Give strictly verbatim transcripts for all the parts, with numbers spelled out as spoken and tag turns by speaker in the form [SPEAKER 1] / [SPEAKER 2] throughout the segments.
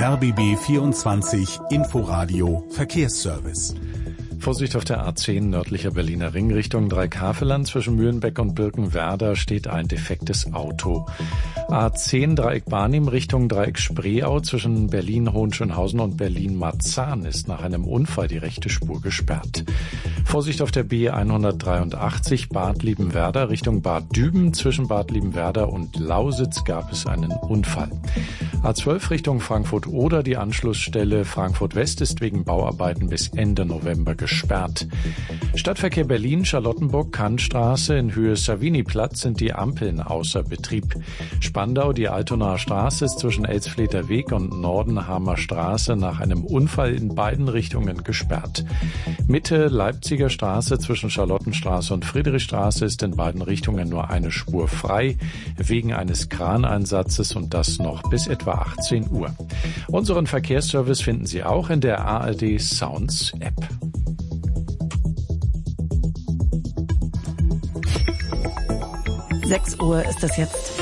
[SPEAKER 1] R B B vierundzwanzig Inforadio Verkehrsservice.
[SPEAKER 2] Vorsicht auf der A zehn nördlicher Berliner Ring Richtung Dreieckhaveland. Zwischen Mühlenbeck und Birkenwerder steht ein defektes Auto. A zehn Dreieck Barnim Richtung Dreieck Spreeau. Zwischen Berlin-Hohenschönhausen und Berlin-Marzahn ist nach einem Unfall die rechte Spur gesperrt. Vorsicht auf der B hundertdreiundachtzig Bad Liebenwerda Richtung Bad Düben. Zwischen Bad Liebenwerda und Lausitz gab es einen Unfall. A zwölf Richtung Frankfurt-Oder. Die Anschlussstelle Frankfurt-West ist wegen Bauarbeiten bis Ende November gesperrt. Gesperrt. Stadtverkehr Berlin, Charlottenburg, Kantstraße in Höhe Savini-Platz sind die Ampeln außer Betrieb. Spandau, die Altonaer Straße ist zwischen Elsfleter Weg und Nordenhamer Straße nach einem Unfall in beiden Richtungen gesperrt. Mitte Leipziger Straße zwischen Charlottenstraße und Friedrichstraße ist in beiden Richtungen nur eine Spur frei, wegen eines Kraneinsatzes und das noch bis etwa achtzehn Uhr. Unseren Verkehrsservice finden Sie auch in der A R D Sounds App.
[SPEAKER 3] sechs Uhr ist es jetzt.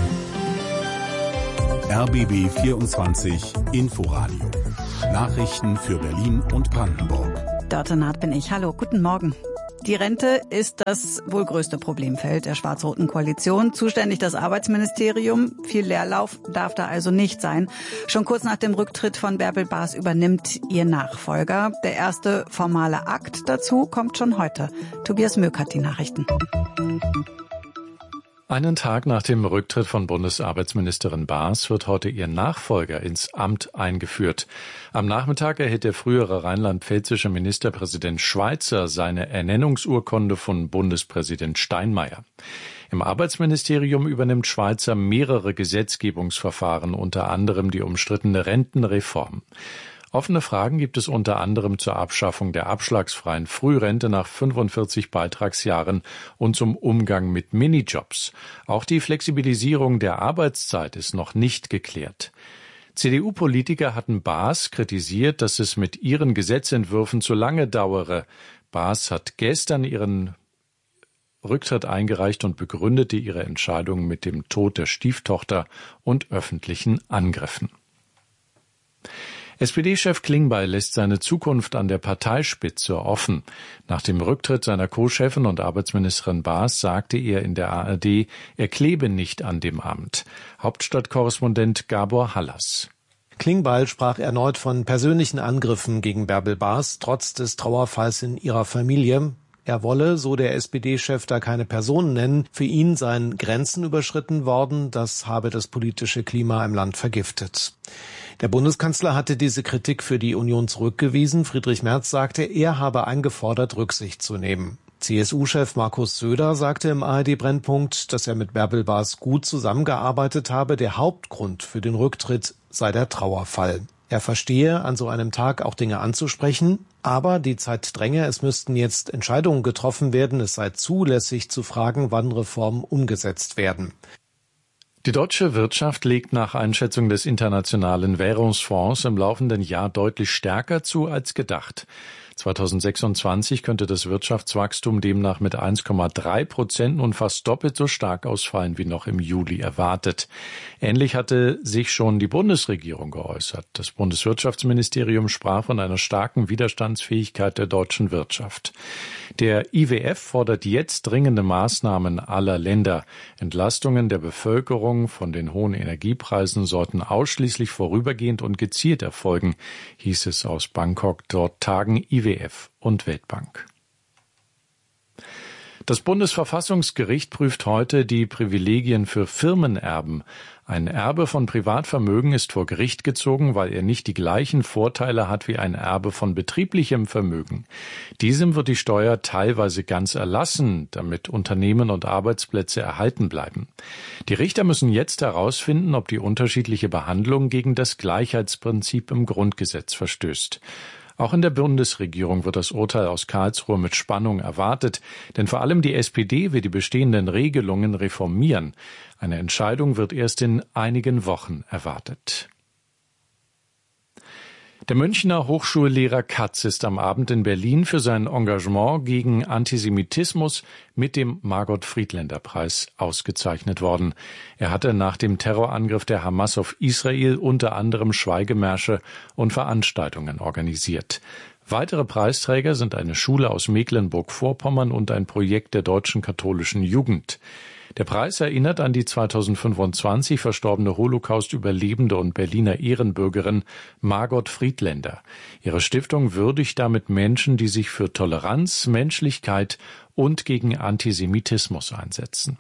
[SPEAKER 1] R B B vierundzwanzig Inforadio. Nachrichten für Berlin und Brandenburg.
[SPEAKER 3] Dörte Naht bin ich. Hallo, guten Morgen. Die Rente ist das wohl größte Problemfeld der schwarz-roten Koalition. Zuständig das Arbeitsministerium. Viel Leerlauf darf da also nicht sein. Schon kurz nach dem Rücktritt von Bärbel Baas übernimmt ihr Nachfolger. Der erste formale Akt dazu kommt schon heute. Tobias Möck hat die Nachrichten.
[SPEAKER 2] Einen Tag nach dem Rücktritt von Bundesarbeitsministerin Baas wird heute ihr Nachfolger ins Amt eingeführt. Am Nachmittag erhält der frühere rheinland-pfälzische Ministerpräsident Schweizer seine Ernennungsurkunde von Bundespräsident Steinmeier. Im Arbeitsministerium übernimmt Schweizer mehrere Gesetzgebungsverfahren, unter anderem die umstrittene Rentenreform. Offene Fragen gibt es unter anderem zur Abschaffung der abschlagsfreien Frührente nach fünfundvierzig Beitragsjahren und zum Umgang mit Minijobs. Auch die Flexibilisierung der Arbeitszeit ist noch nicht geklärt. C D U-Politiker hatten Baas kritisiert, dass es mit ihren Gesetzentwürfen zu lange dauere. Baas hat gestern ihren Rücktritt eingereicht und begründete ihre Entscheidung mit dem Tod der Stieftochter und öffentlichen Angriffen. S P D-Chef Klingbeil lässt seine Zukunft an der Parteispitze offen. Nach dem Rücktritt seiner Co-Chefin und Arbeitsministerin Baas sagte er in der A R D, er klebe nicht an dem Amt. Hauptstadtkorrespondent Gabor Hallas.
[SPEAKER 4] Klingbeil sprach erneut von persönlichen Angriffen gegen Bärbel Baas, trotz des Trauerfalls in ihrer Familie. Er wolle, so der S P D-Chef, da keine Personen nennen. Für ihn seien Grenzen überschritten worden. Das habe das politische Klima im Land vergiftet. Der Bundeskanzler hatte diese Kritik für die Union zurückgewiesen. Friedrich Merz sagte, er habe eingefordert, Rücksicht zu nehmen. C S U-Chef Markus Söder sagte im A R D-Brennpunkt, dass er mit Bärbel Baas gut zusammengearbeitet habe. Der Hauptgrund für den Rücktritt sei der Trauerfall. Er verstehe, an so einem Tag auch Dinge anzusprechen, aber die Zeit dränge, es müssten jetzt Entscheidungen getroffen werden. Es sei zulässig zu fragen, wann Reformen umgesetzt werden.
[SPEAKER 2] Die deutsche Wirtschaft legt nach Einschätzung des Internationalen Währungsfonds im laufenden Jahr deutlich stärker zu als gedacht. zweitausendsechsundzwanzig könnte das Wirtschaftswachstum demnach mit eins Komma drei Prozent nun fast doppelt so stark ausfallen wie noch im Juli erwartet. Ähnlich hatte sich schon die Bundesregierung geäußert. Das Bundeswirtschaftsministerium sprach von einer starken Widerstandsfähigkeit der deutschen Wirtschaft. Der I W F fordert jetzt dringende Maßnahmen aller Länder. Entlastungen der Bevölkerung von den hohen Energiepreisen sollten ausschließlich vorübergehend und gezielt erfolgen, hieß es aus Bangkok. Dort tagen I W F und Weltbank. Das Bundesverfassungsgericht prüft heute die Privilegien für Firmenerben. Ein Erbe von Privatvermögen ist vor Gericht gezogen, weil er nicht die gleichen Vorteile hat wie ein Erbe von betrieblichem Vermögen. Diesem wird die Steuer teilweise ganz erlassen, damit Unternehmen und Arbeitsplätze erhalten bleiben. Die Richter müssen jetzt herausfinden, ob die unterschiedliche Behandlung gegen das Gleichheitsprinzip im Grundgesetz verstößt. Auch in der Bundesregierung wird das Urteil aus Karlsruhe mit Spannung erwartet, denn vor allem die S P D will die bestehenden Regelungen reformieren. Eine Entscheidung wird erst in einigen Wochen erwartet. Der Münchner Hochschullehrer Katz ist am Abend in Berlin für sein Engagement gegen Antisemitismus mit dem Margot-Friedländer-Preis ausgezeichnet worden. Er hatte nach dem Terrorangriff der Hamas auf Israel unter anderem Schweigemärsche und Veranstaltungen organisiert. Weitere Preisträger sind eine Schule aus Mecklenburg-Vorpommern und ein Projekt der Deutschen Katholischen Jugend. Der Preis erinnert an die zweitausendfünfundzwanzig verstorbene Holocaust-Überlebende und Berliner Ehrenbürgerin Margot Friedländer. Ihre Stiftung würdigt damit Menschen, die sich für Toleranz, Menschlichkeit und gegen Antisemitismus einsetzen.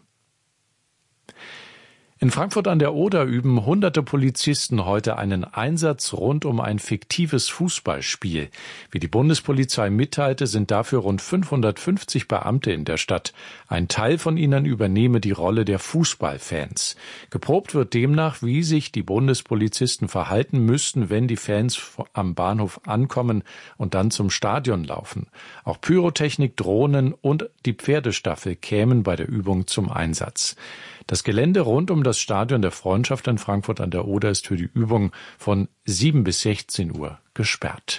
[SPEAKER 2] In Frankfurt an der Oder üben hunderte Polizisten heute einen Einsatz rund um ein fiktives Fußballspiel. Wie die Bundespolizei mitteilte, sind dafür rund fünfhundertfünfzig Beamte in der Stadt. Ein Teil von ihnen übernehme die Rolle der Fußballfans. Geprobt wird demnach, wie sich die Bundespolizisten verhalten müssten, wenn die Fans am Bahnhof ankommen und dann zum Stadion laufen. Auch Pyrotechnik, Drohnen und die Pferdestaffel kämen bei der Übung zum Einsatz. Das Gelände rund um das Stadion der Freundschaft in Frankfurt an der Oder ist für die Übung von sieben bis sechzehn Uhr gesperrt.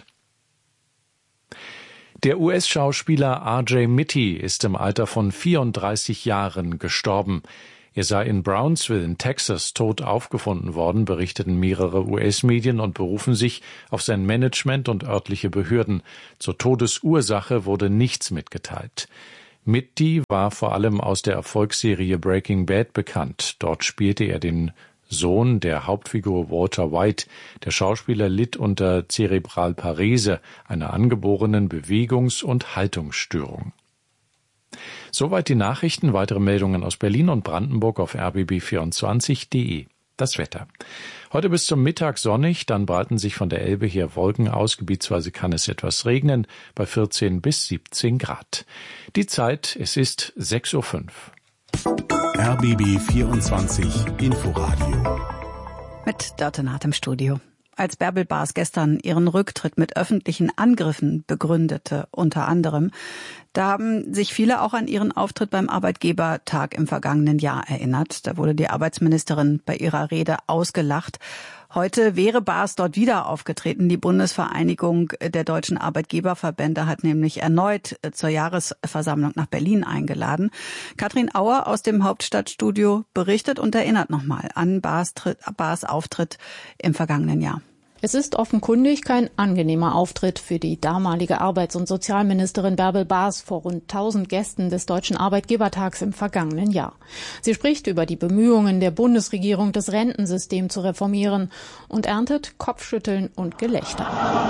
[SPEAKER 2] Der U S-Schauspieler R J Mitte ist im Alter von vierunddreißig Jahren gestorben. Er sei in Brownsville in Texas tot aufgefunden worden, berichteten mehrere U S-Medien und berufen sich auf sein Management und örtliche Behörden. Zur Todesursache wurde nichts mitgeteilt. Mitte war vor allem aus der Erfolgsserie Breaking Bad bekannt. Dort spielte er den Sohn der Hauptfigur Walter White. Der Schauspieler litt unter Zerebralparese, einer angeborenen Bewegungs- und Haltungsstörung. Soweit die Nachrichten. Weitere Meldungen aus Berlin und Brandenburg auf r b b vierundzwanzig punkt d e. Das Wetter. Heute bis zum Mittag sonnig, dann breiten sich von der Elbe her Wolken aus. Gebietsweise kann es etwas regnen, bei vierzehn bis siebzehn Grad. Die Zeit, es ist sechs Uhr fünf.
[SPEAKER 1] R B B vierundzwanzig Inforadio.
[SPEAKER 3] Mit Dörte Naht im Studio. Als Bärbel Baas gestern ihren Rücktritt mit öffentlichen Angriffen begründete, unter anderem, da haben sich viele auch an ihren Auftritt beim Arbeitgebertag im vergangenen Jahr erinnert. Da wurde die Arbeitsministerin bei ihrer Rede ausgelacht. Heute wäre Baas dort wieder aufgetreten. Die Bundesvereinigung der deutschen Arbeitgeberverbände hat nämlich erneut zur Jahresversammlung nach Berlin eingeladen. Katrin Auer aus dem Hauptstadtstudio berichtet und erinnert nochmal an Baas, Baas Auftritt im vergangenen Jahr.
[SPEAKER 5] Es ist offenkundig kein angenehmer Auftritt für die damalige Arbeits- und Sozialministerin Bärbel Baas vor rund tausend Gästen des Deutschen Arbeitgebertags im vergangenen Jahr. Sie spricht über die Bemühungen der Bundesregierung, das Rentensystem zu reformieren und erntet Kopfschütteln und Gelächter.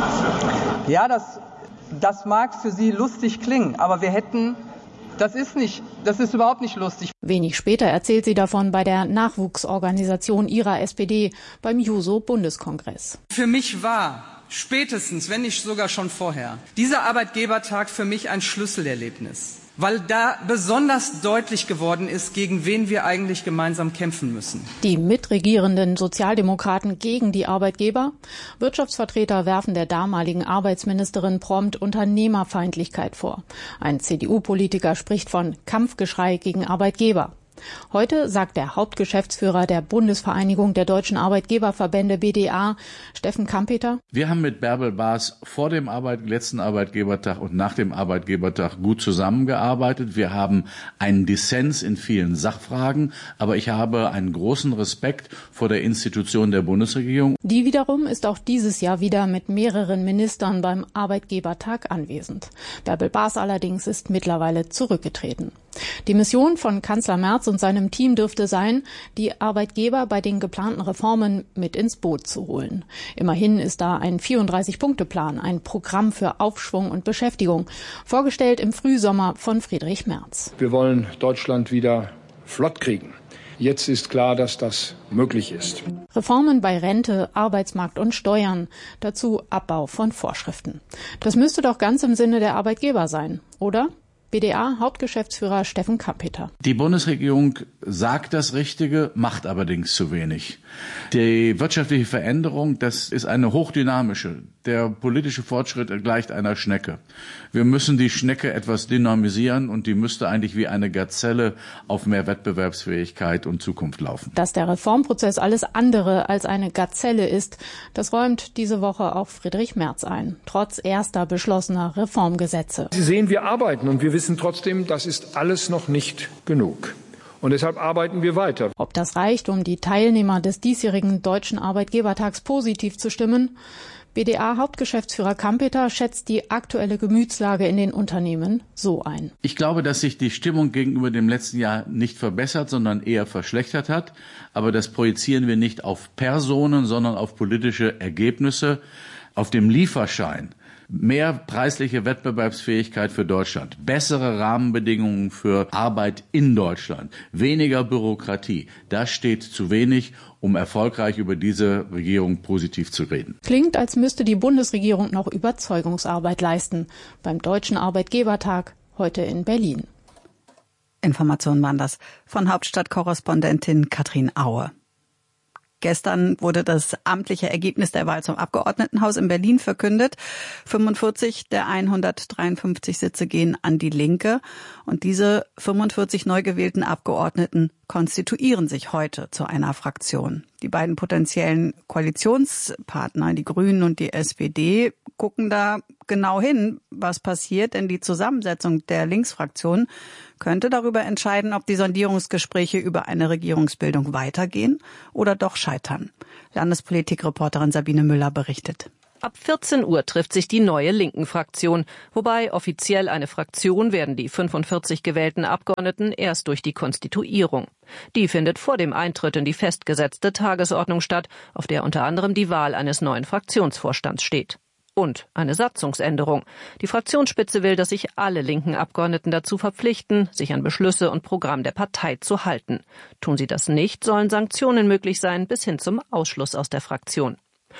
[SPEAKER 6] Ja, das, das mag für Sie lustig klingen, aber wir hätten... Das ist nicht, das ist überhaupt nicht lustig.
[SPEAKER 5] Wenig später erzählt sie davon bei der Nachwuchsorganisation ihrer S P D beim Juso-Bundeskongress.
[SPEAKER 6] Für mich war spätestens, wenn nicht sogar schon vorher, dieser Arbeitgebertag für mich ein Schlüsselerlebnis, weil da besonders deutlich geworden ist, gegen wen wir eigentlich gemeinsam kämpfen müssen.
[SPEAKER 5] Die mitregierenden Sozialdemokraten gegen die Arbeitgeber. Wirtschaftsvertreter werfen der damaligen Arbeitsministerin prompt Unternehmerfeindlichkeit vor. Ein C D U-Politiker spricht von Kampfgeschrei gegen Arbeitgeber. Heute sagt der Hauptgeschäftsführer der Bundesvereinigung der deutschen Arbeitgeberverbände B D A, Steffen Kampeter:
[SPEAKER 7] Wir haben mit Bärbel Baas vor dem Arbeit, letzten Arbeitgebertag und nach dem Arbeitgebertag gut zusammengearbeitet. Wir haben einen Dissens in vielen Sachfragen, aber ich habe einen großen Respekt vor der Institution der Bundesregierung.
[SPEAKER 5] Die wiederum ist auch dieses Jahr wieder mit mehreren Ministern beim Arbeitgebertag anwesend. Bärbel Baas allerdings ist mittlerweile zurückgetreten. Die Mission von Kanzler Merz und seinem Team dürfte sein, die Arbeitgeber bei den geplanten Reformen mit ins Boot zu holen. Immerhin ist da ein vierunddreißig-Punkte-Plan, ein Programm für Aufschwung und Beschäftigung, vorgestellt im Frühsommer von Friedrich Merz.
[SPEAKER 8] Wir wollen Deutschland wieder flott kriegen. Jetzt ist klar, dass das möglich ist.
[SPEAKER 5] Reformen bei Rente, Arbeitsmarkt und Steuern, dazu Abbau von Vorschriften. Das müsste doch ganz im Sinne der Arbeitgeber sein, oder? B D A-Hauptgeschäftsführer Steffen Kampeter.
[SPEAKER 7] Die Bundesregierung sagt das Richtige, macht allerdings zu wenig. Die wirtschaftliche Veränderung, das ist eine hochdynamische. Der politische Fortschritt gleicht einer Schnecke. Wir müssen die Schnecke etwas dynamisieren und die müsste eigentlich wie eine Gazelle auf mehr Wettbewerbsfähigkeit und Zukunft laufen.
[SPEAKER 5] Dass der Reformprozess alles andere als eine Gazelle ist, das räumt diese Woche auch Friedrich Merz ein, trotz erster beschlossener Reformgesetze.
[SPEAKER 8] Sie sehen, wir arbeiten und wir wissen trotzdem, das ist alles noch nicht genug. Und deshalb arbeiten wir weiter.
[SPEAKER 5] Ob das reicht, um die Teilnehmer des diesjährigen Deutschen Arbeitgebertags positiv zu stimmen? B D A-Hauptgeschäftsführer Kampeter schätzt die aktuelle Gemütslage in den Unternehmen so ein.
[SPEAKER 7] Ich glaube, dass sich die Stimmung gegenüber dem letzten Jahr nicht verbessert, sondern eher verschlechtert hat. Aber das projizieren wir nicht auf Personen, sondern auf politische Ergebnisse, auf dem Lieferschein. Mehr preisliche Wettbewerbsfähigkeit für Deutschland, bessere Rahmenbedingungen für Arbeit in Deutschland, weniger Bürokratie. Das steht zu wenig, um erfolgreich über diese Regierung positiv zu reden.
[SPEAKER 5] Klingt, als müsste die Bundesregierung noch Überzeugungsarbeit leisten. Beim Deutschen Arbeitgebertag heute in Berlin.
[SPEAKER 3] Informationen waren das von Hauptstadtkorrespondentin Katrin Aue. Gestern wurde das amtliche Ergebnis der Wahl zum Abgeordnetenhaus in Berlin verkündet. fünfundvierzig der hundertdreiundfünfzig Sitze gehen an die Linke. Und diese fünfundvierzig neu gewählten Abgeordneten konstituieren sich heute zu einer Fraktion. Die beiden potenziellen Koalitionspartner, die Grünen und die S P D, gucken da genau hin, was passiert, denn die Zusammensetzung der Linksfraktion könnte darüber entscheiden, ob die Sondierungsgespräche über eine Regierungsbildung weitergehen oder doch scheitern. Landespolitikreporterin Sabine Müller berichtet.
[SPEAKER 9] Ab vierzehn Uhr trifft sich die neue Linken-Fraktion, wobei offiziell eine Fraktion werden die fünfundvierzig gewählten Abgeordneten erst durch die Konstituierung. Die findet vor dem Eintritt in die festgesetzte Tagesordnung statt, auf der unter anderem die Wahl eines neuen Fraktionsvorstands steht. Und eine Satzungsänderung. Die Fraktionsspitze will, dass sich alle linken Abgeordneten dazu verpflichten, sich an Beschlüsse und Programm der Partei zu halten. Tun sie das nicht, sollen Sanktionen möglich sein, bis hin zum Ausschluss aus der Fraktion.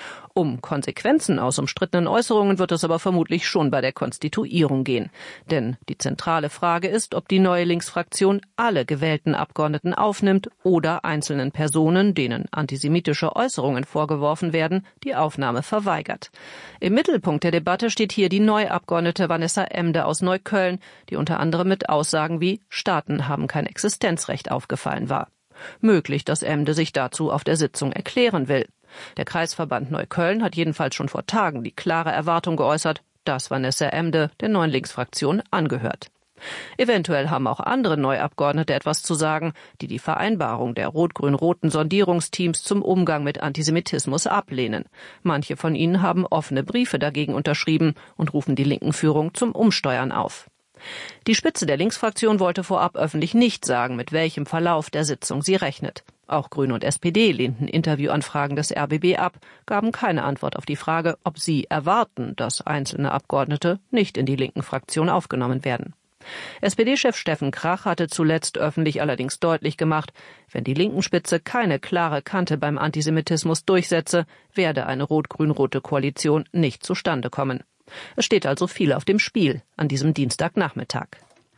[SPEAKER 9] Um Konsequenzen aus umstrittenen Äußerungen wird es aber vermutlich schon bei der Konstituierung gehen. Denn die zentrale Frage ist, ob die neue Linksfraktion alle gewählten Abgeordneten aufnimmt oder einzelnen Personen, denen antisemitische Äußerungen vorgeworfen werden, die Aufnahme verweigert. Im Mittelpunkt der Debatte steht hier die Neuabgeordnete Vanessa Emde aus Neukölln, die unter anderem mit Aussagen wie „Staaten haben kein Existenzrecht" aufgefallen war. Möglich, dass Emde sich dazu auf der Sitzung erklären will. Der Kreisverband Neukölln hat jedenfalls schon vor Tagen die klare Erwartung geäußert, dass Vanessa Emde der neuen Linksfraktion angehört. Eventuell haben auch andere Neuabgeordnete etwas zu sagen, die die Vereinbarung der rot-grün-roten Sondierungsteams zum Umgang mit Antisemitismus ablehnen. Manche von ihnen haben offene Briefe dagegen unterschrieben und rufen die linken Führung zum Umsteuern auf. Die Spitze der Linksfraktion wollte vorab öffentlich nicht sagen, mit welchem Verlauf der Sitzung sie rechnet. Auch Grüne und S P D lehnten Interviewanfragen des R B B ab, gaben keine Antwort auf die Frage, ob sie erwarten, dass einzelne Abgeordnete nicht in die linken Fraktion aufgenommen werden. S P D-Chef Steffen Krach hatte zuletzt öffentlich allerdings deutlich gemacht, wenn die linken Spitze keine klare Kante beim Antisemitismus durchsetze, werde eine rot-grün-rote Koalition nicht zustande kommen. Es steht also viel auf dem Spiel an diesem Dienstagnachmittag.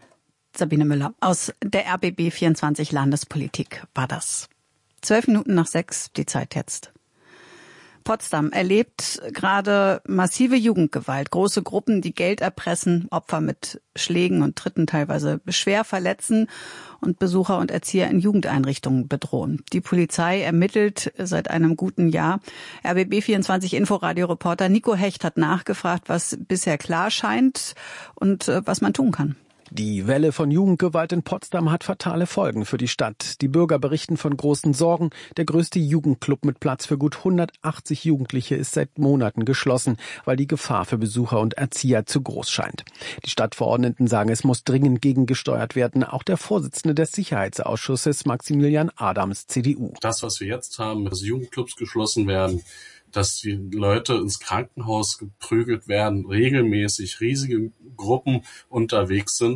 [SPEAKER 3] Sabine Müller aus der R B B vierundzwanzig Landespolitik war das. Zwölf Minuten nach sechs, die Zeit jetzt. Potsdam erlebt gerade massive Jugendgewalt. Große Gruppen, die Geld erpressen, Opfer mit Schlägen und Tritten teilweise schwer verletzen und Besucher und Erzieher in Jugendeinrichtungen bedrohen. Die Polizei ermittelt seit einem guten Jahr. R B B vierundzwanzig Inforadio-Reporter Nico Hecht hat nachgefragt, was bisher klar scheint und was man tun kann.
[SPEAKER 10] Die Welle von Jugendgewalt in Potsdam hat fatale Folgen für die Stadt. Die Bürger berichten von großen Sorgen. Der größte Jugendclub mit Platz für gut hundertachtzig Jugendliche ist seit Monaten geschlossen, weil die Gefahr für Besucher und Erzieher zu groß scheint. Die Stadtverordneten sagen, es muss dringend gegengesteuert werden. Auch der Vorsitzende des Sicherheitsausschusses, Maximilian Adams, C D U.
[SPEAKER 11] Das, was wir jetzt haben, dass Jugendclubs geschlossen werden, dass die Leute ins Krankenhaus geprügelt werden, regelmäßig riesige Gruppen unterwegs sind,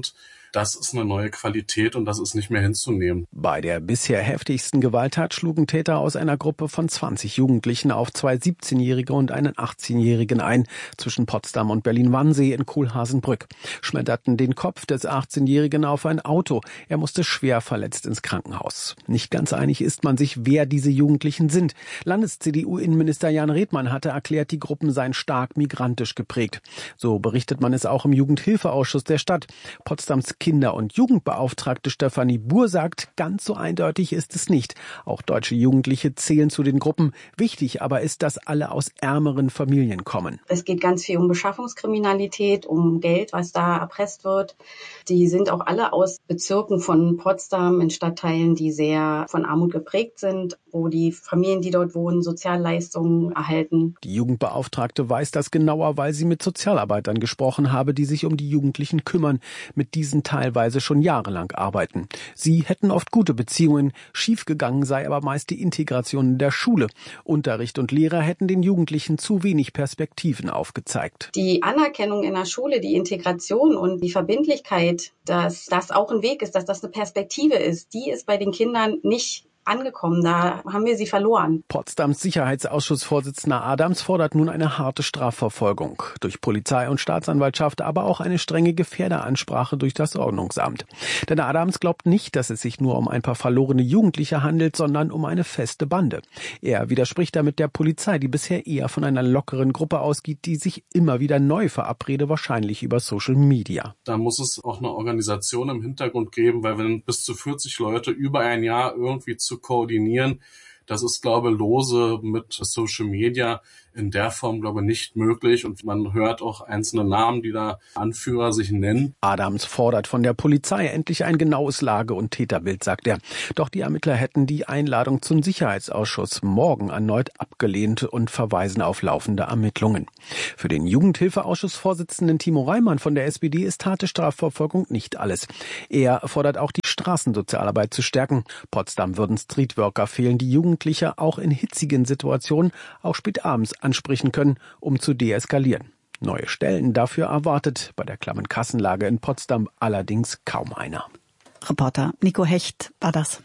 [SPEAKER 11] Das ist eine neue Qualität und das ist nicht mehr hinzunehmen.
[SPEAKER 10] Bei der bisher heftigsten Gewalttat schlugen Täter aus einer Gruppe von zwanzig Jugendlichen auf zwei siebzehnjährige und einen achtzehnjährigen ein, zwischen Potsdam und Berlin-Wannsee in Kohlhaasenbrück, schmetterten den Kopf des achtzehnjährigen auf ein Auto. Er musste schwer verletzt ins Krankenhaus. Nicht ganz einig ist man sich, wer diese Jugendlichen sind. Landes-C D U-Innenminister Jan Redmann hatte erklärt, die Gruppen seien stark migrantisch geprägt. So berichtet man es auch im Jugendhilfeausschuss der Stadt. Potsdams Kinder- und Jugendbeauftragte Stefanie Buhr sagt, ganz so eindeutig ist es nicht. Auch deutsche Jugendliche zählen zu den Gruppen. Wichtig aber ist, dass alle aus ärmeren Familien kommen.
[SPEAKER 12] Es geht ganz viel um Beschaffungskriminalität, um Geld, was da erpresst wird. Die sind auch alle aus Bezirken von Potsdam in Stadtteilen, die sehr von Armut geprägt sind, wo die Familien, die dort wohnen, Sozialleistungen erhalten.
[SPEAKER 10] Die Jugendbeauftragte weiß das genauer, weil sie mit Sozialarbeitern gesprochen habe, die sich um die Jugendlichen kümmern, mit diesen teilweise schon jahrelang arbeiten. Sie hätten oft gute Beziehungen, schiefgegangen sei aber meist die Integration in der Schule. Unterricht und Lehrer hätten den Jugendlichen zu wenig Perspektiven aufgezeigt.
[SPEAKER 12] Die Anerkennung in der Schule, die Integration und die Verbindlichkeit, dass das auch ein Weg ist, dass das eine Perspektive ist, die ist bei den Kindern nicht angekommen. Da haben wir sie verloren.
[SPEAKER 10] Potsdams Sicherheitsausschussvorsitzender Adams fordert nun eine harte Strafverfolgung durch Polizei und Staatsanwaltschaft, aber auch eine strenge Gefährderansprache durch das Ordnungsamt. Denn Adams glaubt nicht, dass es sich nur um ein paar verlorene Jugendliche handelt, sondern um eine feste Bande. Er widerspricht damit der Polizei, die bisher eher von einer lockeren Gruppe ausgeht, die sich immer wieder neu verabrede, wahrscheinlich über Social Media.
[SPEAKER 11] Da muss es auch eine Organisation im Hintergrund geben, weil wenn bis zu vierzig Leute über ein Jahr irgendwie zu koordinieren, das ist, glaube ich, lose mit Social Media in der Form, glaube ich, nicht möglich. Und man hört auch einzelne Namen, die da Anführer sich nennen.
[SPEAKER 10] Adams fordert von der Polizei endlich ein genaues Lage- und Täterbild, sagt er. Doch die Ermittler hätten die Einladung zum Sicherheitsausschuss morgen erneut abgelehnt und verweisen auf laufende Ermittlungen. Für den Jugendhilfeausschussvorsitzenden Timo Reimann von der S P D ist harte Strafverfolgung nicht alles. Er fordert auch, die Straßensozialarbeit zu stärken. Potsdam würden Streetworker fehlen, die Jugendliche auch in hitzigen Situationen, auch spät abends, ansprechen können, um zu deeskalieren. Neue Stellen dafür erwartet bei der klammen Kassenlage in Potsdam allerdings kaum einer.
[SPEAKER 3] Reporter Nico Hecht war das.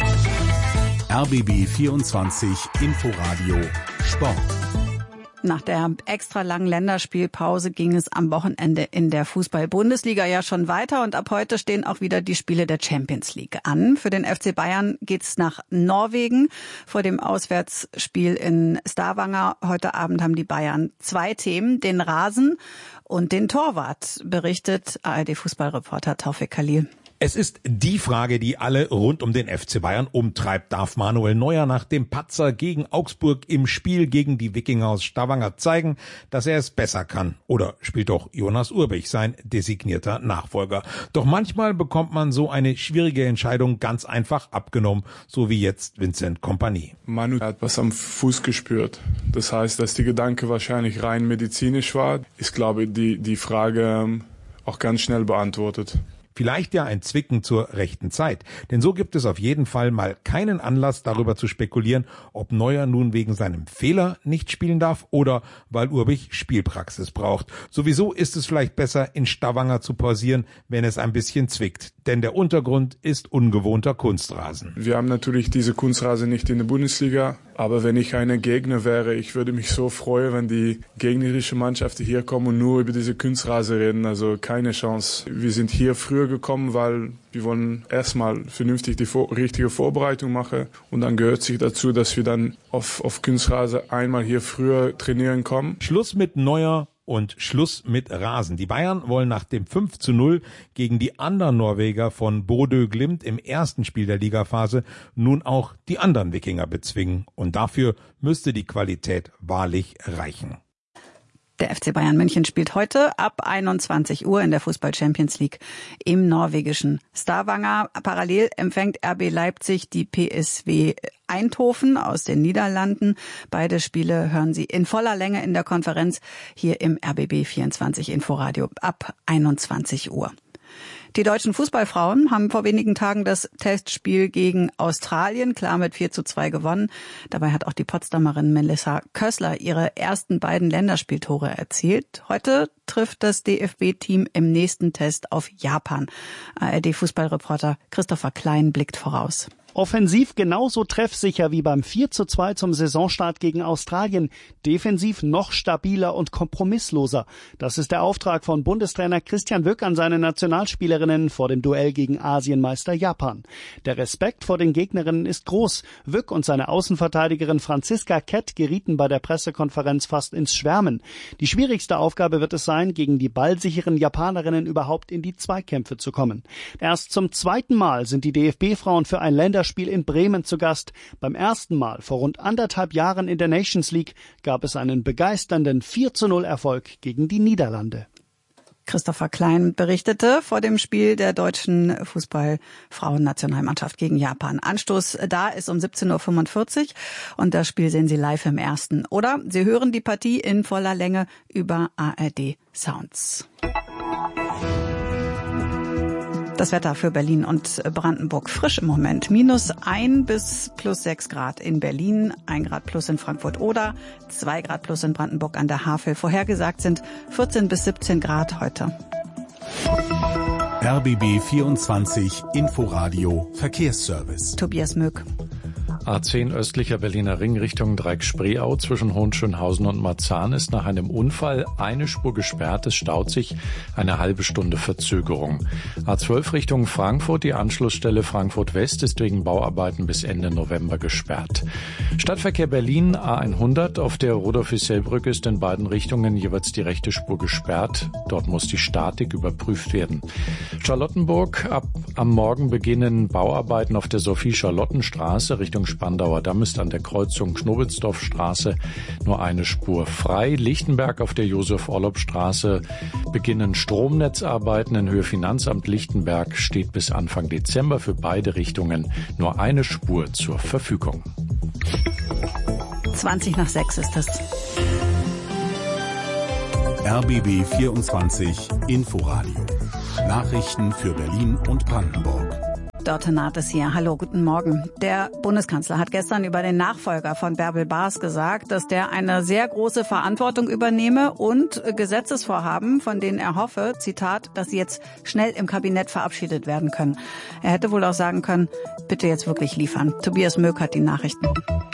[SPEAKER 1] R B B vierundzwanzig Inforadio Sport.
[SPEAKER 3] Nach der extra langen Länderspielpause ging es am Wochenende in der Fußball-Bundesliga ja schon weiter und ab heute stehen auch wieder die Spiele der Champions League an. Für den F C Bayern geht's nach Norwegen vor dem Auswärtsspiel in Stavanger. Heute Abend haben die Bayern zwei Themen, den Rasen und den Torwart, berichtet A R D-Fußballreporter Taufik Khalil.
[SPEAKER 13] Es ist die Frage, die alle rund um den F C Bayern umtreibt. Darf Manuel Neuer nach dem Patzer gegen Augsburg im Spiel gegen die Wikinger aus Stavanger zeigen, dass er es besser kann? Oder spielt doch Jonas Urbich, sein designierter Nachfolger? Doch manchmal bekommt man so eine schwierige Entscheidung ganz einfach abgenommen, so wie jetzt Vincent Kompany.
[SPEAKER 14] Manu hat was am Fuß gespürt. Das heißt, dass die Gedanke wahrscheinlich rein medizinisch war. Ich glaube, die, die Frage auch ganz schnell beantwortet.
[SPEAKER 13] Vielleicht ja ein Zwicken zur rechten Zeit. Denn so gibt es auf jeden Fall mal keinen Anlass, darüber zu spekulieren, ob Neuer nun wegen seinem Fehler nicht spielen darf oder weil Urbich Spielpraxis braucht. Sowieso ist es vielleicht besser, in Stavanger zu pausieren, wenn es ein bisschen zwickt. Denn der Untergrund ist ungewohnter Kunstrasen.
[SPEAKER 14] Wir haben natürlich diese Kunstrasen nicht in der Bundesliga. Aber wenn ich ein Gegner wäre, ich würde mich so freuen, wenn die gegnerische Mannschaften hier kommen und nur über diese Kunstrasen reden. Also keine Chance. Wir sind hier früher gekommen, weil wir wollen erstmal vernünftig die vor- richtige Vorbereitung machen. Und dann gehört sich dazu, dass wir dann auf, auf Kunstrasen einmal hier früher trainieren kommen.
[SPEAKER 13] Schluss mit Neuer und Schluss mit Rasen. Die Bayern wollen nach dem fünf zu null gegen die anderen Norweger von Bodø Glimt im ersten Spiel der Ligaphase nun auch die anderen Wikinger bezwingen. Und dafür müsste die Qualität wahrlich reichen.
[SPEAKER 3] Der F C Bayern München spielt heute ab einundzwanzig Uhr in der Fußball-Champions League im norwegischen Stavanger. Parallel empfängt R B Leipzig die P S V Eindhoven aus den Niederlanden. Beide Spiele hören Sie in voller Länge in der Konferenz hier im R B B vierundzwanzig Inforadio ab einundzwanzig Uhr. Die deutschen Fußballfrauen haben vor wenigen Tagen das Testspiel gegen Australien klar mit vier zu zwei gewonnen. Dabei hat auch die Potsdamerin Melissa Kössler ihre ersten beiden Länderspieltore erzielt. Heute trifft das D F B-Team im nächsten Test auf Japan. A R D-Fußballreporter Christopher Klein blickt voraus.
[SPEAKER 15] Offensiv genauso treffsicher wie beim vier zu zwei zum Saisonstart gegen Australien. Defensiv noch stabiler und kompromissloser. Das ist der Auftrag von Bundestrainer Christian Wück an seine Nationalspielerinnen vor dem Duell gegen Asienmeister Japan. Der Respekt vor den Gegnerinnen ist groß. Wück und seine Außenverteidigerin Franziska Kett gerieten bei der Pressekonferenz fast ins Schwärmen. Die schwierigste Aufgabe wird es sein, gegen die ballsicheren Japanerinnen überhaupt in die Zweikämpfe zu kommen. Erst zum zweiten Mal sind die D F B-Frauen für ein Länder Spiel in Bremen zu Gast. Beim ersten Mal vor rund anderthalb Jahren in der Nations League gab es einen begeisternden vier zu null Erfolg gegen die Niederlande.
[SPEAKER 3] Christopher Klein berichtete vor dem Spiel der deutschen Fußball-Frauen-Nationalmannschaft gegen Japan. Anstoß da ist um siebzehn Uhr fünfundvierzig und das Spiel sehen Sie live im Ersten. Oder Sie hören die Partie in voller Länge über A R D Sounds. Das Wetter für Berlin und Brandenburg frisch im Moment. Minus ein bis plus sechs Grad in Berlin, ein Grad plus in Frankfurt-Oder, zwei Grad plus in Brandenburg an der Havel. Vorhergesagt sind vierzehn bis siebzehn Grad heute.
[SPEAKER 1] R B B vierundzwanzig Inforadio Verkehrsservice.
[SPEAKER 3] Tobias Möck.
[SPEAKER 2] A zehn östlicher Berliner Ring Richtung Dreieck-Spreeau zwischen Hohenschönhausen und Marzahn ist nach einem Unfall eine Spur gesperrt. Es staut sich, eine halbe Stunde Verzögerung. A zwölf Richtung Frankfurt, die Anschlussstelle Frankfurt West ist wegen Bauarbeiten bis Ende November gesperrt. Stadtverkehr Berlin A hundert auf der Rudolf-Hissell-Brücke ist in beiden Richtungen jeweils die rechte Spur gesperrt. Dort muss die Statik überprüft werden. Charlottenburg, ab am Morgen beginnen Bauarbeiten auf der Sophie-Charlotten-Straße Richtung Spandauer Damm ist an der Kreuzung Knobelsdorfstraße nur eine Spur frei. Lichtenberg auf der Josef-Orlopp-Straße beginnen Stromnetzarbeiten in Höhe Finanzamt Lichtenberg, steht bis Anfang Dezember für beide Richtungen nur eine Spur zur Verfügung.
[SPEAKER 3] zwanzig nach sechs ist es.
[SPEAKER 1] R B B vierundzwanzig Inforadio. Nachrichten für Berlin und Brandenburg.
[SPEAKER 3] Dörte Naht ist hier. Hallo, guten Morgen. Der Bundeskanzler hat gestern über den Nachfolger von Bärbel Baas gesagt, dass der eine sehr große Verantwortung übernehme und Gesetzesvorhaben, von denen er hoffe, Zitat, dass sie jetzt schnell im Kabinett verabschiedet werden können. Er hätte wohl auch sagen können, bitte jetzt wirklich liefern. Tobias Möck hat die Nachrichten.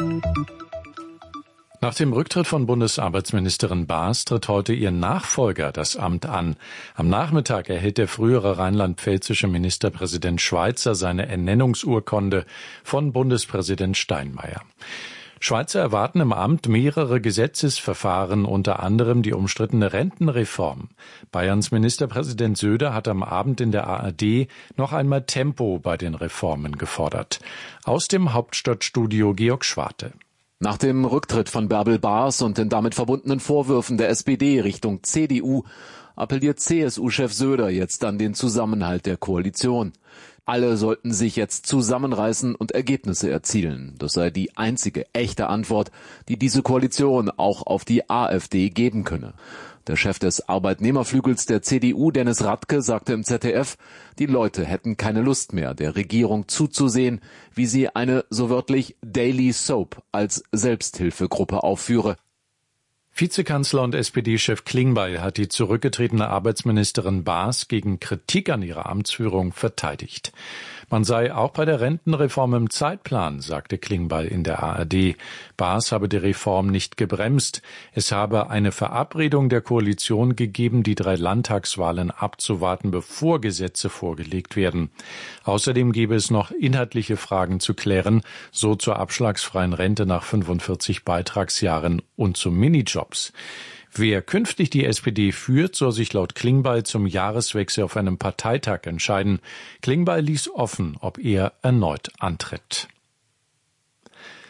[SPEAKER 2] Nach dem Rücktritt von Bundesarbeitsministerin Baas tritt heute ihr Nachfolger das Amt an. Am Nachmittag erhält der frühere rheinland-pfälzische Ministerpräsident Schweizer seine Ernennungsurkunde von Bundespräsident Steinmeier. Schweizer erwarten im Amt mehrere Gesetzesverfahren, unter anderem die umstrittene Rentenreform. Bayerns Ministerpräsident Söder hat am Abend in der A R D noch einmal Tempo bei den Reformen gefordert. Aus dem Hauptstadtstudio Georg Schwarte.
[SPEAKER 16] Nach dem Rücktritt von Bärbel Baas und den damit verbundenen Vorwürfen der S P D Richtung C D U appelliert C S U-Chef Söder jetzt an den Zusammenhalt der Koalition. Alle sollten sich jetzt zusammenreißen und Ergebnisse erzielen. Das sei die einzige echte Antwort, die diese Koalition auch auf die AfD geben könne. Der Chef des Arbeitnehmerflügels der C D U, Dennis Radke, sagte im Z D F, die Leute hätten keine Lust mehr, der Regierung zuzusehen, wie sie eine, so wörtlich, Daily Soap als Selbsthilfegruppe aufführe.
[SPEAKER 2] Vizekanzler und S P D-Chef Klingbeil hat die zurückgetretene Arbeitsministerin Baas gegen Kritik an ihrer Amtsführung verteidigt. Man sei auch bei der Rentenreform im Zeitplan, sagte Klingbeil in der A R D. Baas habe die Reform nicht gebremst. Es habe eine Verabredung der Koalition gegeben, die drei Landtagswahlen abzuwarten, bevor Gesetze vorgelegt werden. Außerdem gebe es noch inhaltliche Fragen zu klären, so zur abschlagsfreien Rente nach fünfundvierzig Beitragsjahren und zu Minijobs. Wer künftig die S P D führt, soll sich laut Klingbeil zum Jahreswechsel auf einem Parteitag entscheiden. Klingbeil ließ offen, ob er erneut antritt.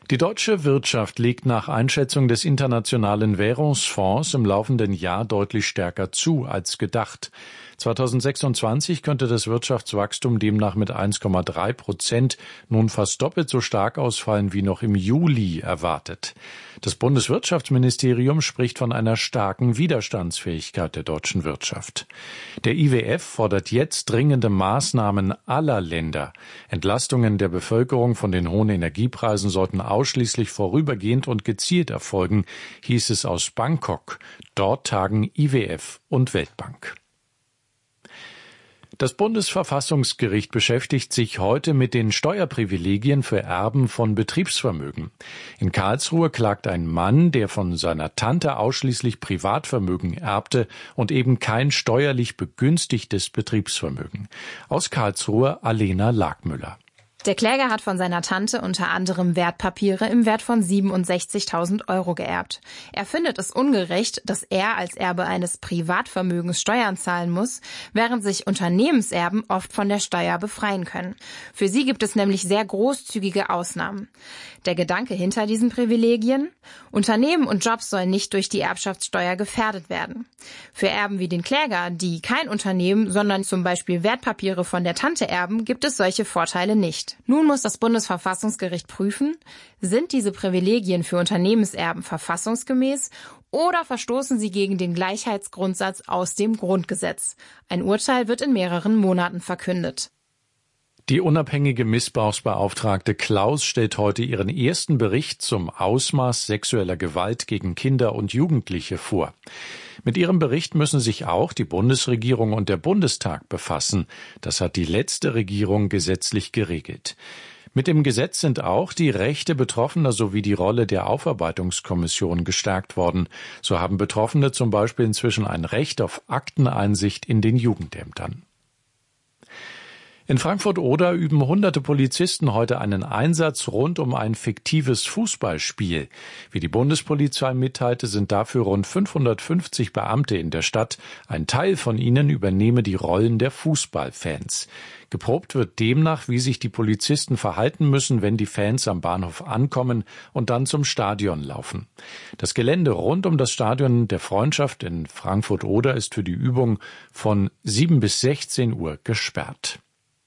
[SPEAKER 2] Die deutsche Wirtschaft legt nach Einschätzung des Internationalen Währungsfonds im laufenden Jahr deutlich stärker zu als gedacht. zweitausendsechsundzwanzig könnte das Wirtschaftswachstum demnach mit eins Komma drei Prozent nun fast doppelt so stark ausfallen wie noch im Juli erwartet. Das Bundeswirtschaftsministerium spricht von einer starken Widerstandsfähigkeit der deutschen Wirtschaft. Der I W F fordert jetzt dringende Maßnahmen aller Länder. Entlastungen der Bevölkerung von den hohen Energiepreisen sollten ausschließlich vorübergehend und gezielt erfolgen, hieß es aus Bangkok. Dort tagen I W F und Weltbank. Das Bundesverfassungsgericht beschäftigt sich heute mit den Steuerprivilegien für Erben von Betriebsvermögen. In Karlsruhe klagt ein Mann, der von seiner Tante ausschließlich Privatvermögen erbte und eben kein steuerlich begünstigtes Betriebsvermögen. Aus Karlsruhe Alena Lagmüller.
[SPEAKER 17] Der Kläger hat von seiner Tante unter anderem Wertpapiere im Wert von siebenundsechzigtausend Euro geerbt. Er findet es ungerecht, dass er als Erbe eines Privatvermögens Steuern zahlen muss, während sich Unternehmenserben oft von der Steuer befreien können. Für sie gibt es nämlich sehr großzügige Ausnahmen. Der Gedanke hinter diesen Privilegien? Unternehmen und Jobs sollen nicht durch die Erbschaftssteuer gefährdet werden. Für Erben wie den Kläger, die kein Unternehmen, sondern zum Beispiel Wertpapiere von der Tante erben, gibt es solche Vorteile nicht. Nun muss das Bundesverfassungsgericht prüfen, sind diese Privilegien für Unternehmenserben verfassungsgemäß oder verstoßen sie gegen den Gleichheitsgrundsatz aus dem Grundgesetz. Ein Urteil wird in mehreren Monaten verkündet.
[SPEAKER 2] Die unabhängige Missbrauchsbeauftragte Klaus stellt heute ihren ersten Bericht zum Ausmaß sexueller Gewalt gegen Kinder und Jugendliche vor. Mit ihrem Bericht müssen sich auch die Bundesregierung und der Bundestag befassen. Das hat die letzte Regierung gesetzlich geregelt. Mit dem Gesetz sind auch die Rechte Betroffener sowie die Rolle der Aufarbeitungskommission gestärkt worden. So haben Betroffene zum Beispiel inzwischen ein Recht auf Akteneinsicht in den Jugendämtern. In Frankfurt-Oder üben hunderte Polizisten heute einen Einsatz rund um ein fiktives Fußballspiel. Wie die Bundespolizei mitteilte, sind dafür rund fünfhundertfünfzig Beamte in der Stadt. Ein Teil von ihnen übernehme die Rollen der Fußballfans. Geprobt wird demnach, wie sich die Polizisten verhalten müssen, wenn die Fans am Bahnhof ankommen und dann zum Stadion laufen. Das Gelände rund um das Stadion der Freundschaft in Frankfurt-Oder ist für die Übung von sieben bis sechzehn Uhr gesperrt.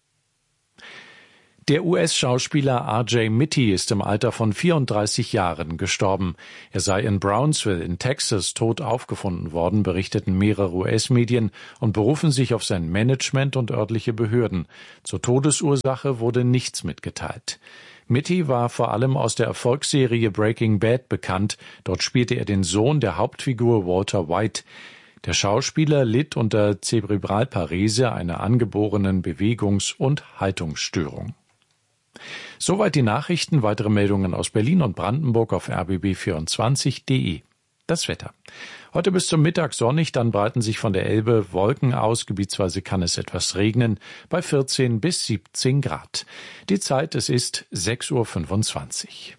[SPEAKER 2] Der U S-Schauspieler R J Mitte ist im Alter von vierunddreißig Jahren gestorben. Er sei in Brownsville in Texas tot aufgefunden worden, berichteten mehrere U S-Medien und berufen sich auf sein Management und örtliche Behörden. Zur Todesursache wurde nichts mitgeteilt. Mitte war vor allem aus der Erfolgsserie Breaking Bad bekannt. Dort spielte er den Sohn der Hauptfigur Walter White. Der Schauspieler litt unter Zerebralparese, einer angeborenen Bewegungs- und Haltungsstörung. Soweit die Nachrichten. Weitere Meldungen aus Berlin und Brandenburg auf r b b vierundzwanzig punkt d e. Das Wetter. Heute bis zum Mittag sonnig, dann breiten sich von der Elbe Wolken aus. Gebietsweise kann es etwas regnen bei vierzehn bis siebzehn Grad. Die Zeit, es ist sechs Uhr fünfundzwanzig.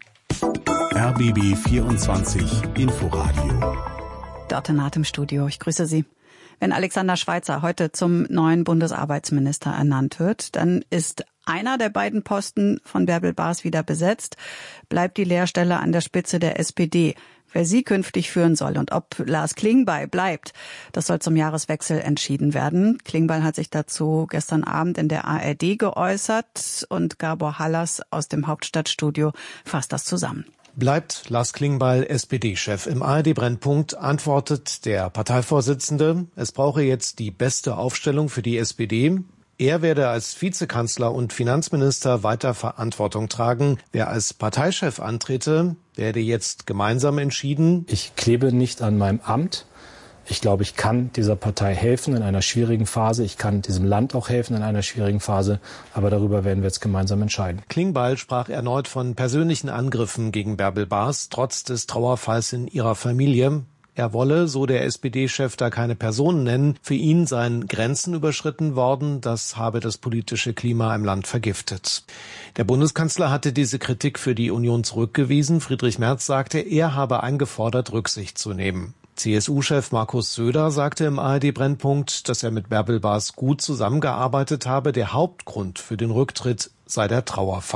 [SPEAKER 1] R B B vierundzwanzig Inforadio.
[SPEAKER 3] Dörte Naht im Studio. Ich grüße Sie. Wenn Alexander Schweitzer heute zum neuen Bundesarbeitsminister ernannt wird, dann ist einer der beiden Posten von Bärbel Baas wieder besetzt, bleibt die Lehrstelle an der Spitze der S P D. Wer sie künftig führen soll und ob Lars Klingbeil bleibt, das soll zum Jahreswechsel entschieden werden. Klingbeil hat sich dazu gestern Abend in der A R D geäußert und Gabor Hallas aus dem Hauptstadtstudio fasst das zusammen.
[SPEAKER 4] Bleibt Lars Klingbeil S P D-Chef. Im A R D-Brennpunkt antwortet der Parteivorsitzende, es brauche jetzt die beste Aufstellung für die S P D. Er werde als Vizekanzler und Finanzminister weiter Verantwortung tragen. Wer als Parteichef antrete, werde jetzt gemeinsam entschieden.
[SPEAKER 18] Ich klebe nicht an meinem Amt. Ich glaube, ich kann dieser Partei helfen in einer schwierigen Phase. Ich kann diesem Land auch helfen in einer schwierigen Phase. Aber darüber werden wir jetzt gemeinsam entscheiden.
[SPEAKER 4] Klingbeil sprach erneut von persönlichen Angriffen gegen Bärbel Baas, trotz des Trauerfalls in ihrer Familie. Er wolle, so der S P D-Chef, da keine Personen nennen. Für ihn seien Grenzen überschritten worden. Das habe das politische Klima im Land vergiftet. Der Bundeskanzler hatte diese Kritik für die Union zurückgewiesen. Friedrich Merz sagte, er habe eingefordert, Rücksicht zu nehmen. C S U-Chef Markus Söder sagte im A R D-Brennpunkt, dass er mit Bärbel Baas gut zusammengearbeitet habe. Der Hauptgrund für den Rücktritt sei der Trauerfall.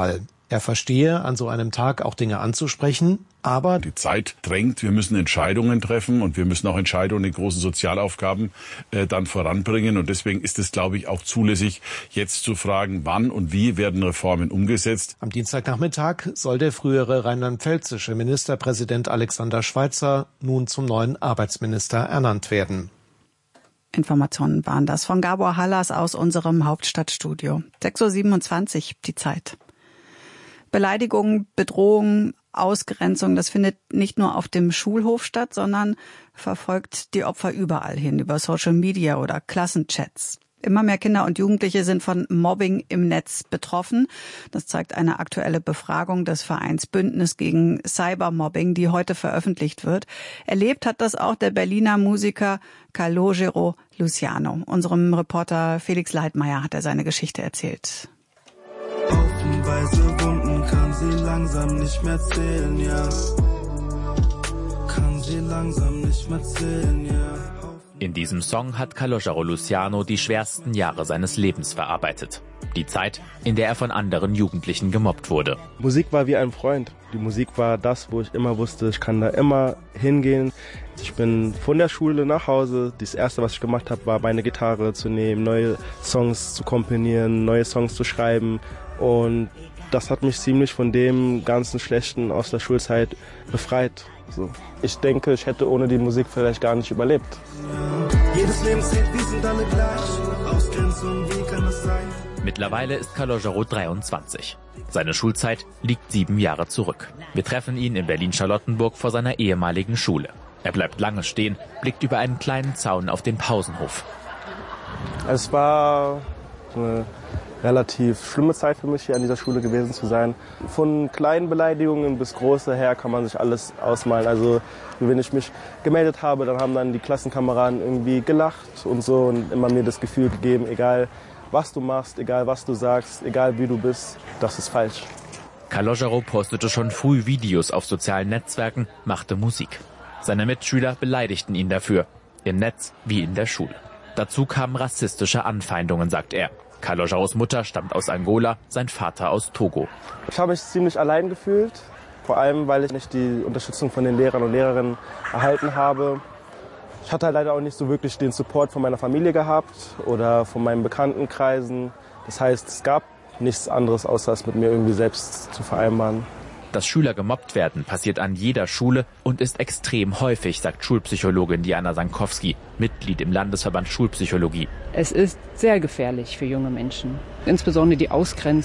[SPEAKER 4] Er verstehe, an so einem Tag auch Dinge anzusprechen, aber
[SPEAKER 19] die Zeit drängt, wir müssen Entscheidungen treffen und wir müssen auch Entscheidungen in großen Sozialaufgaben äh, dann voranbringen. Und deswegen ist es, glaube ich, auch zulässig, jetzt zu fragen, wann und wie werden Reformen umgesetzt.
[SPEAKER 4] Am Dienstagnachmittag soll der frühere rheinland-pfälzische Ministerpräsident Alexander Schweitzer nun zum neuen Arbeitsminister ernannt werden.
[SPEAKER 3] Informationen waren das von Gabor Hallas aus unserem Hauptstadtstudio. sechs Uhr siebenundzwanzig, die Zeit. Beleidigung, Bedrohung, Ausgrenzung, das findet nicht nur auf dem Schulhof statt, sondern verfolgt die Opfer überall hin, über Social Media oder Klassenchats. Immer mehr Kinder und Jugendliche sind von Mobbing im Netz betroffen. Das zeigt eine aktuelle Befragung des Vereins Bündnis gegen Cybermobbing, die heute veröffentlicht wird. Erlebt hat das auch der Berliner Musiker Calogero Luciano. Unserem Reporter Felix Leitmeier hat er seine Geschichte erzählt.
[SPEAKER 20] Weiße Wunden kann sie langsam nicht mehr zählen, ja. Kann sie langsam nicht mehr zählen, ja.
[SPEAKER 21] In diesem Song hat Calogero Luciano die schwersten Jahre seines Lebens verarbeitet. Die Zeit, in der er von anderen Jugendlichen gemobbt wurde.
[SPEAKER 22] Musik war wie ein Freund. Die Musik war das, wo ich immer wusste, ich kann da immer hingehen. Ich bin von der Schule nach Hause. Das Erste, was ich gemacht habe, war meine Gitarre zu nehmen, neue Songs zu komponieren, neue Songs zu schreiben. Und das hat mich ziemlich von dem ganzen Schlechten aus der Schulzeit befreit. So. Ich denke, ich hätte ohne die Musik vielleicht gar nicht überlebt.
[SPEAKER 20] Jedes Leben zählt, wir sind alle gleich. Ausgrenzung, wie kann das sein?
[SPEAKER 21] Mittlerweile ist Calogero dreiundzwanzig. Seine Schulzeit liegt sieben Jahre zurück. Wir treffen ihn in Berlin-Charlottenburg vor seiner ehemaligen Schule. Er bleibt lange stehen, blickt über einen kleinen Zaun auf den Pausenhof.
[SPEAKER 22] Es war eine relativ schlimme Zeit für mich, hier an dieser Schule gewesen zu sein. Von kleinen Beleidigungen bis große her kann man sich alles ausmalen. Also wenn ich mich gemeldet habe, dann haben dann die Klassenkameraden irgendwie gelacht und so und immer mir das Gefühl gegeben, egal was du machst, egal was du sagst, egal wie du bist, das ist falsch.
[SPEAKER 21] Calogero postete schon früh Videos auf sozialen Netzwerken, machte Musik. Seine Mitschüler beleidigten ihn dafür, im Netz wie in der Schule. Dazu kamen rassistische Anfeindungen, sagt er. Calogeros Mutter stammt aus Angola, sein Vater aus Togo.
[SPEAKER 22] Ich habe mich ziemlich allein gefühlt, vor allem weil ich nicht die Unterstützung von den Lehrern und Lehrerinnen erhalten habe. Ich hatte leider auch nicht so wirklich den Support von meiner Familie gehabt oder von meinen Bekanntenkreisen. Das heißt, es gab nichts anderes, außer es mit mir irgendwie selbst zu vereinbaren.
[SPEAKER 21] Dass Schüler gemobbt werden, passiert an jeder Schule und ist extrem häufig, sagt Schulpsychologin Diana Sankowski, Mitglied im Landesverband Schulpsychologie.
[SPEAKER 23] Es ist sehr gefährlich für junge Menschen. Insbesondere die Ausgrenzung